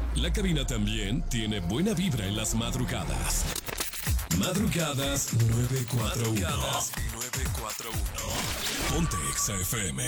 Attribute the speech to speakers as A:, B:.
A: La cabina también tiene buena vibra en las madrugadas. Madrugadas 941. Ponte Exa FM.